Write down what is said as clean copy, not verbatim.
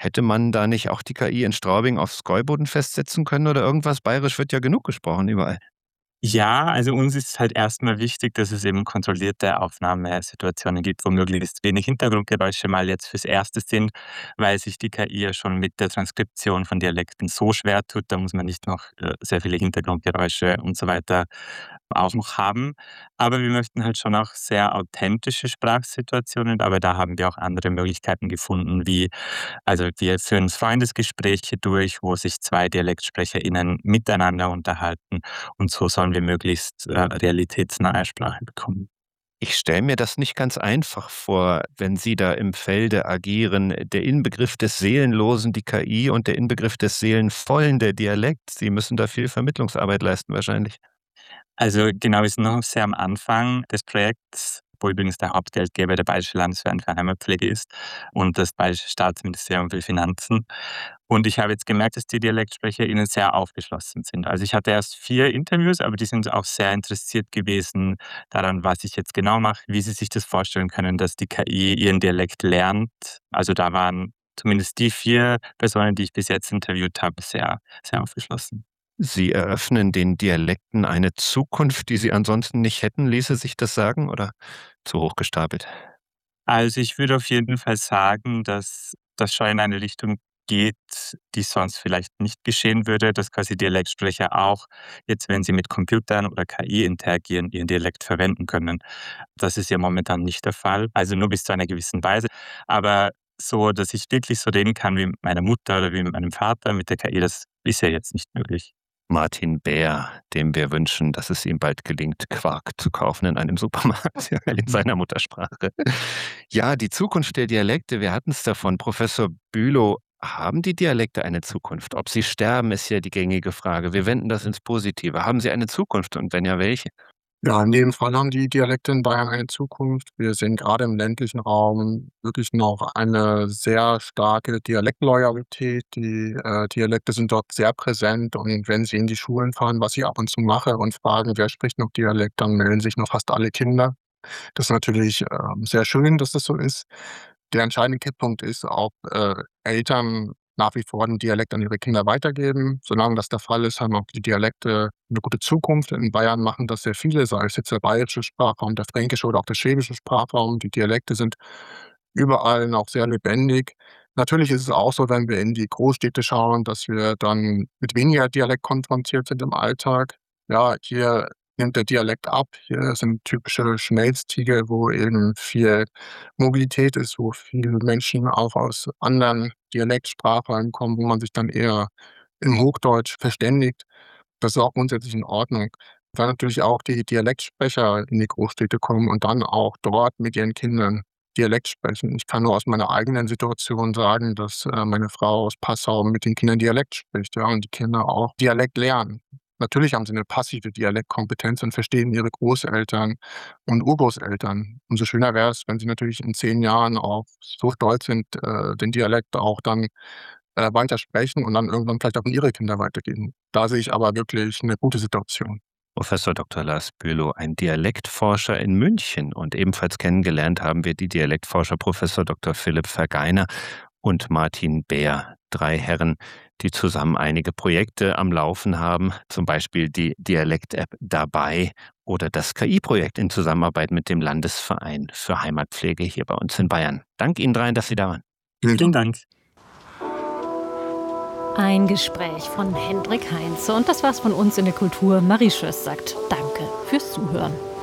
Hätte man da nicht auch die KI in Straubing aufs Gäuboden festsetzen können oder irgendwas? Bayerisch wird ja genug gesprochen überall. Ja, also uns ist halt erstmal wichtig, dass es eben kontrollierte Aufnahmesituationen gibt, wo möglichst wenig Hintergrundgeräusche mal jetzt fürs Erste sind, weil sich die KI ja schon mit der Transkription von Dialekten so schwer tut. Da muss man nicht noch sehr viele Hintergrundgeräusche und so weiter auch noch haben. Aber wir möchten halt schon auch sehr authentische Sprachsituationen, aber da haben wir auch andere Möglichkeiten gefunden, wie also wir führen Freundesgespräche durch, wo sich 2 DialektsprecherInnen miteinander unterhalten und so sollen wir möglichst, realitätsnahe Sprache bekommen. Ich stelle mir das nicht ganz einfach vor, wenn Sie da im Felde agieren. Der Inbegriff des Seelenlosen, die KI, und der Inbegriff des Seelenvollen, der Dialekt. Sie müssen da viel Vermittlungsarbeit leisten wahrscheinlich. Also, genau, wir sind noch sehr am Anfang des Projekts, wo übrigens der Hauptgeldgeber der Bayerische Landesverein für Heimatpflege ist und das Bayerische Staatsministerium für Finanzen. Und ich habe jetzt gemerkt, dass die DialektsprecherInnen sehr aufgeschlossen sind. Also, ich hatte erst 4 Interviews, aber die sind auch sehr interessiert gewesen daran, was ich jetzt genau mache, wie sie sich das vorstellen können, dass die KI ihren Dialekt lernt. Also, da waren zumindest die 4 Personen, die ich bis jetzt interviewt habe, sehr, sehr aufgeschlossen. Sie eröffnen den Dialekten eine Zukunft, die sie ansonsten nicht hätten, ließe sich das sagen, oder zu hoch gestapelt? Also, ich würde auf jeden Fall sagen, dass das schon in eine Richtung geht, die sonst vielleicht nicht geschehen würde, dass quasi Dialektsprecher auch jetzt, wenn sie mit Computern oder KI interagieren, ihren Dialekt verwenden können. Das ist ja momentan nicht der Fall, also nur bis zu einer gewissen Weise. Aber so, dass ich wirklich so reden kann wie mit meiner Mutter oder wie mit meinem Vater mit der KI, das ist ja jetzt nicht möglich. Martin Bär, dem wir wünschen, dass es ihm bald gelingt, Quark zu kaufen in einem Supermarkt in seiner Muttersprache. Ja, die Zukunft der Dialekte, wir hatten es davon. Professor Bülow, haben die Dialekte eine Zukunft? Ob sie sterben, ist ja die gängige Frage. Wir wenden das ins Positive. Haben sie eine Zukunft und wenn ja, welche? Ja, in jedem Fall haben die Dialekte in Bayern eine Zukunft. Wir sehen gerade im ländlichen Raum wirklich noch eine sehr starke Dialektloyalität. Die, Dialekte sind dort sehr präsent und wenn Sie in die Schulen fahren, was ich ab und zu mache, und fragen: „Wer spricht noch Dialekt?“, dann melden sich noch fast alle Kinder. Das ist natürlich, sehr schön, dass das so ist. Der entscheidende Kipppunkt ist, ob, Eltern nach wie vor den Dialekt an ihre Kinder weitergeben. Solange das der Fall ist, haben auch die Dialekte eine gute Zukunft. In Bayern machen das sehr viele, sei es jetzt der bayerische Sprachraum, der fränkische oder auch der schwäbische Sprachraum. Die Dialekte sind überall noch sehr lebendig. Natürlich ist es auch so, wenn wir in die Großstädte schauen, dass wir dann mit weniger Dialekt konfrontiert sind im Alltag. Ja, hier nimmt der Dialekt ab. Hier sind typische Schmelztiegel, wo eben viel Mobilität ist, wo viele Menschen auch aus anderen Dialektsprachräumen kommen, wo man sich dann eher im Hochdeutsch verständigt. Das ist auch grundsätzlich in Ordnung. Weil natürlich auch die Dialektsprecher in die Großstädte kommen und dann auch dort mit ihren Kindern Dialekt sprechen. Ich kann nur aus meiner eigenen Situation sagen, dass, meine Frau aus Passau mit den Kindern Dialekt spricht, ja, und die Kinder auch Dialekt lernen. Natürlich haben sie eine passive Dialektkompetenz und verstehen ihre Großeltern und Urgroßeltern. Umso schöner wäre es, wenn sie natürlich in 10 Jahren auch so stolz sind, den Dialekt auch dann, weiter sprechen und dann irgendwann vielleicht auch an ihre Kinder weitergeben. Da sehe ich aber wirklich eine gute Situation. Professor Dr. Lars Bülow, ein Dialektforscher in München. Und ebenfalls kennengelernt haben wir die Dialektforscher Professor Dr. Philipp Vergeiner und Martin Bär. 3 Herren, die zusammen einige Projekte am Laufen haben, zum Beispiel die Dialekt-App Dabei oder das KI-Projekt in Zusammenarbeit mit dem Landesverein für Heimatpflege hier bei uns in Bayern. Dank Ihnen dreien, dass Sie da waren. Vielen Dank. Ein Gespräch von Hendrik Heinze. Und das war's von uns in der Kultur. Marie Schöss sagt Danke fürs Zuhören.